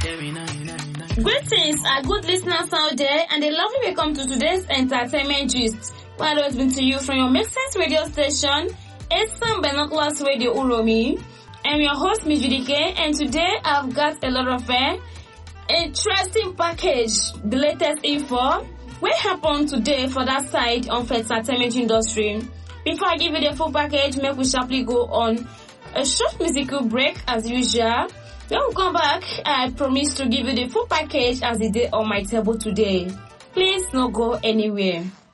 Greetings, our good listeners out there, and a lovely welcome to today's entertainment gist. Well, it's been to you from your Make Sense radio station, Eastern Binoculars Radio Uromi. I'm your host, Miss Vidike, and today I've got a lot of interesting package, the latest info. What happened today for that side of the entertainment industry? Before I give you the full package, make we sharply go on a short musical break as usual. When we come back, I promise to give you the full package as the day on my table today. Please don't go anywhere.